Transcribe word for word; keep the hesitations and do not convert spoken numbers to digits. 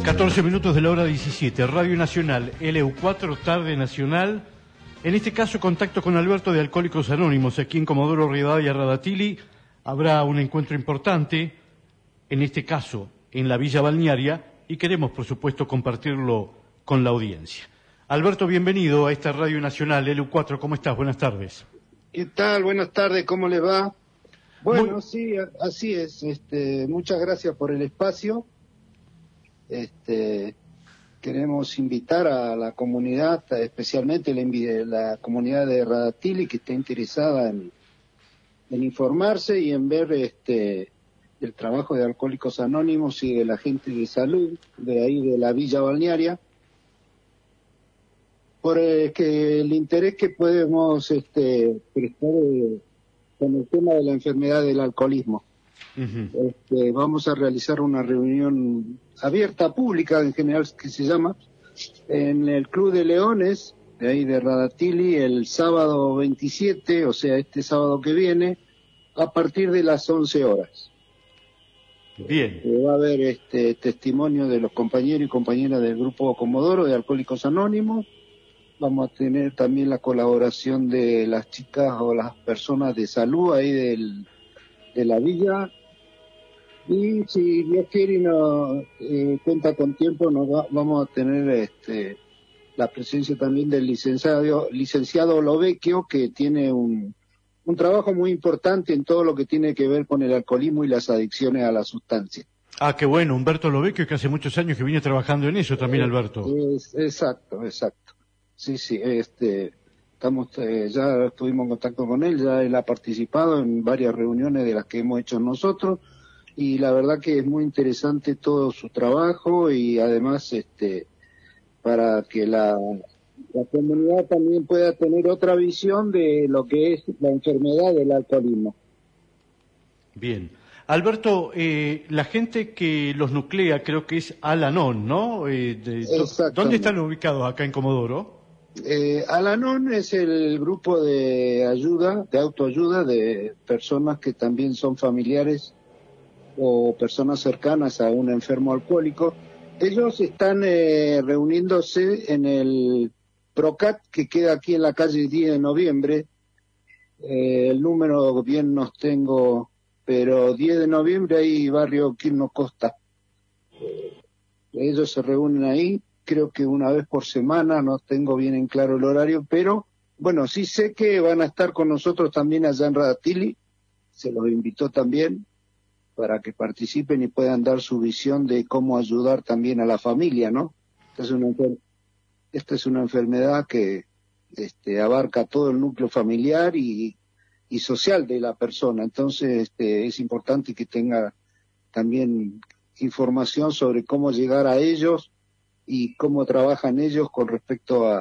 catorce minutos de la hora diecisiete, Radio Nacional, L U cuatro, Tarde Nacional. En este caso, contacto con Alberto de Alcohólicos Anónimos, aquí en Comodoro Rivadavia Radatili. Habrá un encuentro importante, en este caso, en la Villa Balnearia, y queremos, por supuesto, compartirlo con la audiencia. Alberto, bienvenido a esta Radio Nacional, L U cuatro, ¿cómo estás? Buenas tardes. ¿Qué tal? Buenas tardes, ¿cómo le va? Bueno, Muy... sí, así es. Este, muchas gracias por el espacio. Este, queremos invitar a la comunidad, especialmente la, la comunidad de Radatili, que está interesada en, en informarse y en ver este, el trabajo de Alcohólicos Anónimos y de la gente de salud, de ahí de la Villa Balnearia, por el, que el interés que podemos este, prestar eh, con el tema de la enfermedad del alcoholismo. Uh-huh. Este, vamos a realizar una reunión abierta, pública en general, que se llama, en el Club de Leones, de ahí de Radatili, el sábado veintisiete, o sea, este sábado que viene, a partir de las once horas. Bien. Eh, va a haber este testimonio de los compañeros y compañeras del Grupo Comodoro de Alcohólicos Anónimos. Vamos a tener también la colaboración de las chicas o las personas de salud ahí del, de la villa. Y si Dios quiere y no eh, cuenta con tiempo, nos va, vamos a tener este, la presencia también del licenciado, licenciado Lovecchio, que tiene un, un trabajo muy importante en todo lo que tiene que ver con el alcoholismo y las adicciones a la sustancia. Ah, qué bueno, Humberto Lovecchio, que hace muchos años que viene trabajando en eso también, Alberto. Es, exacto, exacto. Sí, sí, este, estamos, eh, ya estuvimos en contacto con él, ya él ha participado en varias reuniones de las que hemos hecho nosotros, y la verdad que es muy interesante todo su trabajo, y además, este, para que la, la comunidad también pueda tener otra visión de lo que es la enfermedad del alcoholismo. Bien. Alberto, eh, la gente que los nuclea creo que es Al-Anon, ¿no? Eh, de, ¿Dónde están ubicados acá en Comodoro? Eh, Al-Anon es el grupo de ayuda, de autoayuda de personas que también son familiares o personas cercanas a un enfermo alcohólico. Ellos están eh, reuniéndose en el PROCAT, que queda aquí en la calle diez de noviembre. Eh, el número bien no tengo, pero diez de noviembre ahí barrio Quirno Costa. Eh, ellos se reúnen ahí. Creo que una vez por semana, no tengo bien en claro el horario, pero bueno, sí sé que van a estar con nosotros también allá en Radatili, se los invitó también para que participen y puedan dar su visión de cómo ayudar también a la familia, ¿no? Esta es una, esta es una enfermedad que este, abarca todo el núcleo familiar y, y social de la persona, entonces este, es importante que tenga también información sobre cómo llegar a ellos y cómo trabajan ellos con respecto a